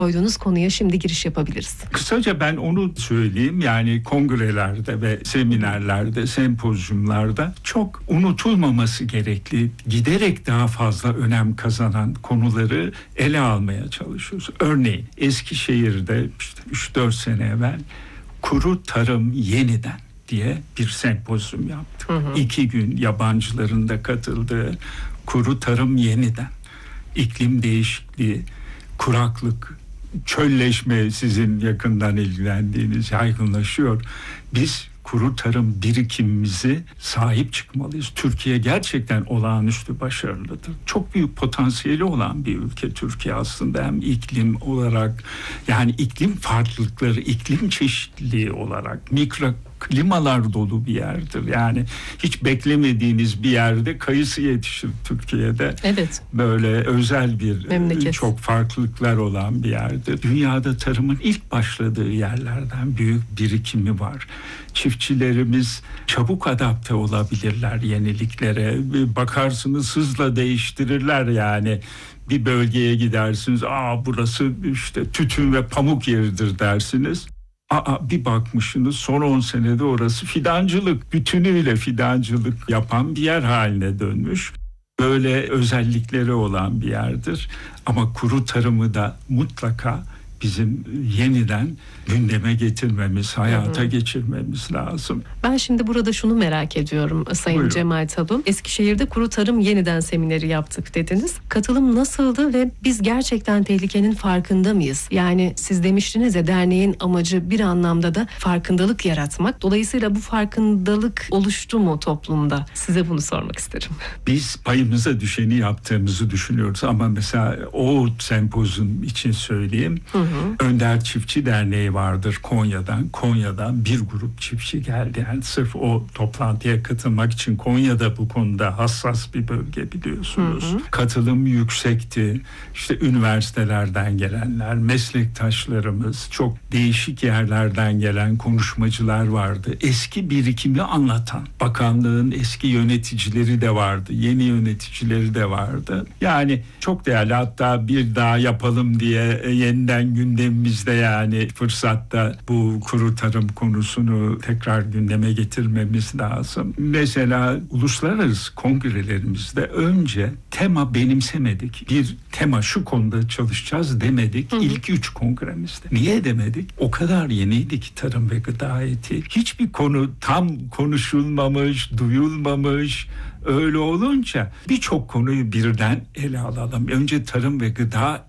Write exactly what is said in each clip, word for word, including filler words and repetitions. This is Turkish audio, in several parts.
koyduğunuz konuya şimdi giriş yapabiliriz. Kısaca ben onu söyleyeyim. Yani kongrelerde ve seminerlerde, sempozyumlarda çok unutulmaması gerekli, giderek daha fazla önem kazanan konuları ele almaya çalışıyoruz. Örneğin Eskişehir'de işte üç dört sene evvel Kuru Tarım Yeniden diye bir sempozyum yaptık. Hı hı. İki gün yabancıların da katıldığı Kuru Tarım Yeniden. İklim değişikliği, kuraklık, çölleşme sizin yakından ilgilendiğiniz yaygınlaşıyor. Biz kuru tarım birikimimizi sahip çıkmalıyız. Türkiye gerçekten olağanüstü başarılıdır. Çok büyük potansiyeli olan bir ülke Türkiye aslında, hem iklim olarak, yani iklim farklılıkları, iklim çeşitliliği olarak, mikro klimalar dolu bir yerdir. Yani hiç beklemediğiniz bir yerde kayısı yetişir Türkiye'de. Evet. Böyle özel bir, memleket, çok farklılıklar olan bir yerdir. Dünyada tarımın ilk başladığı yerlerden büyük birikimi var. Çiftçilerimiz çabuk adapte olabilirler yeniliklere. Bakarsınız hızla değiştirirler yani. Bir bölgeye gidersiniz, aa burası işte tütün ve pamuk yeridir dersiniz. Aa, bir bakmışsınız son on senede orası fidancılık, bütünüyle fidancılık yapan bir yer haline dönmüş. Böyle özellikleri olan bir yerdir. Ama kuru tarımı da mutlaka bizim yeniden gündeme getirmemiz, hayata hı hı. geçirmemiz lazım. Ben şimdi burada şunu merak ediyorum Sayın Buyurun. Cemal Talun. Eskişehir'de Kuru Tarım Yeniden semineri yaptık dediniz. Katılım nasıldı ve biz gerçekten tehlikenin farkında mıyız? Yani siz demiştiniz ya, derneğin amacı bir anlamda da farkındalık yaratmak. Dolayısıyla bu farkındalık oluştu mu toplumda? Size bunu sormak isterim. Biz payımıza düşeni yaptığımızı düşünüyoruz ama mesela o sempozyum için söyleyeyim. Hı hı. Önder Çiftçi Derneği vardır Konya'dan. Konya'dan bir grup çiftçi geldi. Yani sırf o toplantıya katılmak için. Konya'da bu konuda hassas bir bölge biliyorsunuz. Hı hı. Katılım yüksekti. İşte üniversitelerden gelenler, meslektaşlarımız, çok değişik yerlerden gelen konuşmacılar vardı. Eski birikimi anlatan, bakanlığın eski yöneticileri de vardı. Yeni yöneticileri de vardı. Yani çok değerli, hatta bir daha yapalım diye yeniden gündemimizde, yani fırsatta bu kuru tarım konusunu tekrar gündeme getirmemiz lazım. Mesela uluslararası kongrelerimizde önce tema benimsemedik. Bir tema şu konuda çalışacağız demedik. Hı hı. İlk üç kongremizde. Niye demedik? O kadar yeniydi ki tarım ve gıda etiği. Hiçbir konu tam konuşulmamış, duyulmamış. Öyle olunca birçok konuyu birden ele alalım. Önce tarım ve gıda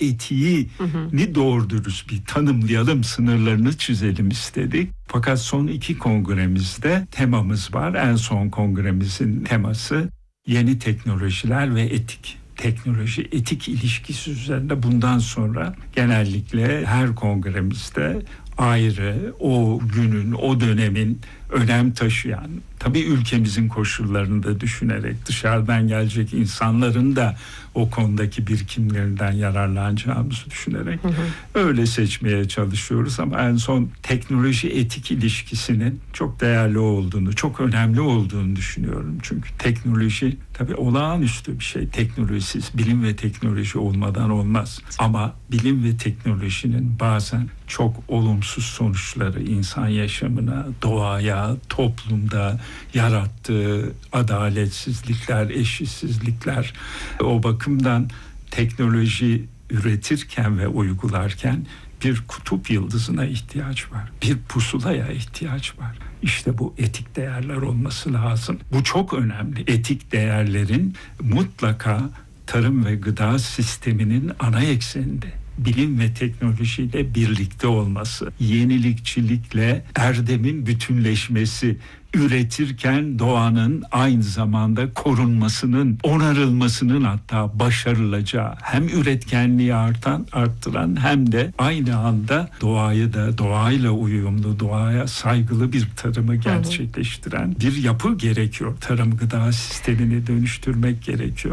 etiğini doğru dürüst bir tanımlayalım, sınırlarını çizelim istedik. Fakat son iki kongremizde temamız var. En son kongremizin teması yeni teknolojiler ve etik. Teknoloji etik ilişkisi üzerinde bundan sonra genellikle her kongremizde ayrı o günün, o dönemin önem taşıyan, tabii ülkemizin koşullarını da düşünerek dışarıdan gelecek insanların da o konudaki birikimlerinden yararlanacağımızı düşünerek hı hı. öyle seçmeye çalışıyoruz. Ama en son teknoloji etik ilişkisinin çok değerli olduğunu, çok önemli olduğunu düşünüyorum. Çünkü teknoloji tabii olağanüstü bir şey. Teknolojisiz, bilim ve teknoloji olmadan olmaz. Ama bilim ve teknolojinin bazen çok olumsuz sonuçları insan yaşamına, doğaya, toplumda yarattığı adaletsizlikler, eşitsizlikler. O bakımdan teknoloji üretirken ve uygularken bir kutup yıldızına ihtiyaç var. Bir pusulaya ihtiyaç var. İşte bu etik değerler olması lazım. Bu çok önemli. Etik değerlerin mutlaka tarım ve gıda sisteminin ana ekseninde, bilim ve teknolojiyle birlikte olması, yenilikçilikle erdemin bütünleşmesi, üretirken doğanın aynı zamanda korunmasının, onarılmasının hatta başarılacağı, hem üretkenliği artan, arttıran hem de aynı anda doğayı da doğayla uyumlu, doğaya saygılı bir tarımı gerçekleştiren bir yapı gerekiyor. Tarım gıda sistemini dönüştürmek gerekiyor.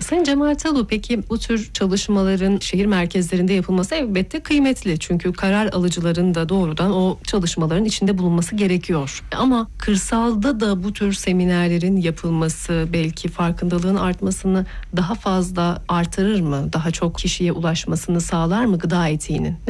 Sayın Cemal Talu, peki bu tür çalışmaların şehir merkezlerinde yapılması elbette kıymetli. Çünkü karar alıcıların da doğrudan o çalışmaların içinde bulunması gerekiyor. Ama kırsalda da bu tür seminerlerin yapılması belki farkındalığın artmasını daha fazla artırır mı? Daha çok kişiye ulaşmasını sağlar mı gıda etiğinin?